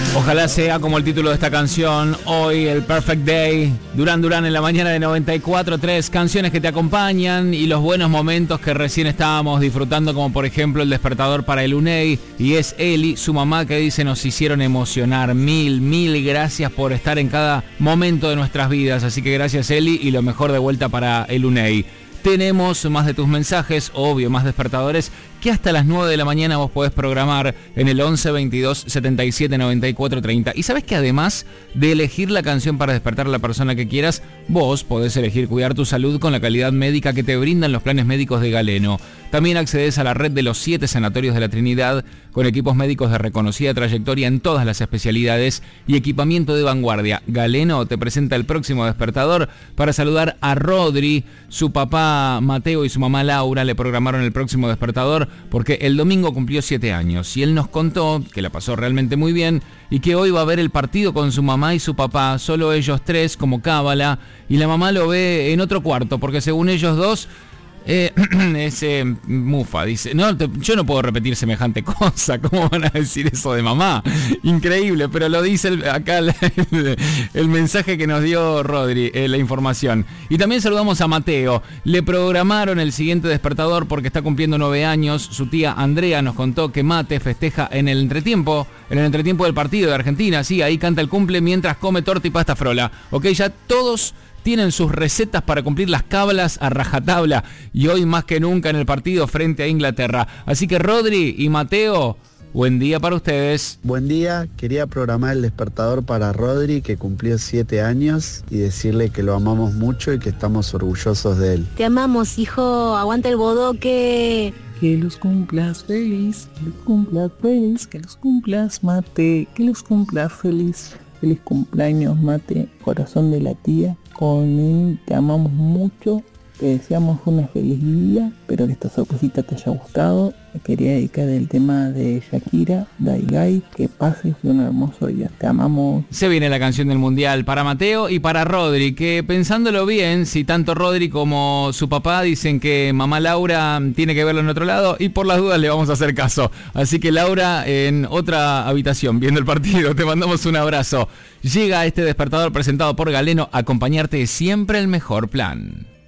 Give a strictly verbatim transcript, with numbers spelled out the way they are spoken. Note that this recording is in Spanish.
Ojalá sea como el título de esta canción, hoy el Perfect Day, Duran Duran en la mañana de noventa y cuatro punto tres, canciones que te acompañan y los buenos momentos que recién estábamos disfrutando, como por ejemplo el despertador para el UNEI, y es Eli, su mamá, que dice: nos hicieron emocionar, mil, mil gracias por estar en cada momento de nuestras vidas, así que gracias Eli y lo mejor de vuelta para el UNEI. Tenemos más de tus mensajes, obvio, más despertadores, que hasta las nueve de la mañana vos podés programar en el once, veintidós, setenta y siete, noventa y cuatro, treinta. Y sabés que además de elegir la canción para despertar a la persona que quieras, vos podés elegir cuidar tu salud con la calidad médica que te brindan los planes médicos de Galeno. También accedes a la red de los siete sanatorios de la Trinidad, con equipos médicos de reconocida trayectoria en todas las especialidades y equipamiento de vanguardia. Galeno te presenta el próximo despertador para saludar a Rodri. Su papá Mateo y su mamá Laura le programaron el próximo despertador porque el domingo cumplió siete años y él nos contó que la pasó realmente muy bien y que hoy va a ver el partido con su mamá y su papá, solo ellos tres como cábala, y la mamá lo ve en otro cuarto porque según ellos dos Eh, ese mufa, dice, no, te, yo no puedo repetir semejante cosa, ¿cómo van a decir eso de mamá? Increíble, pero lo dice el, acá el, el, el mensaje que nos dio Rodri, eh, la información. Y también saludamos a Mateo, le programaron el siguiente despertador porque está cumpliendo nueve años, su tía Andrea nos contó que Mate festeja en el entretiempo, en el entretiempo del partido de Argentina, sí, ahí canta el cumple mientras come torta y pasta frola, ok, ya todos tienen sus recetas para cumplir las cábalas a rajatabla y hoy más que nunca en el partido frente a Inglaterra. Así que Rodri y Mateo, buen día para ustedes. Buen día, quería programar el despertador para Rodri, que cumplió siete años, y decirle que lo amamos mucho y que estamos orgullosos de él. Te amamos, hijo, aguanta el bodoque. Que los cumplas feliz, que los cumplas feliz, que los cumplas Mate, que los cumplas feliz. Feliz cumpleaños Mate, corazón de la tía. Con él te amamos mucho, te deseamos una feliz día, espero que esta sorpresita te haya gustado. Me quería dedicar el tema de Shakira, Dai Gai, que pases un hermoso día, te amamos. Se viene la canción del Mundial para Mateo y para Rodri, que pensándolo bien, si tanto Rodri como su papá dicen que mamá Laura tiene que verlo en otro lado, y por las dudas le vamos a hacer caso. Así que Laura en otra habitación viendo el partido, te mandamos un abrazo. Llega este despertador presentado por Galeno a acompañarte siempre el mejor plan.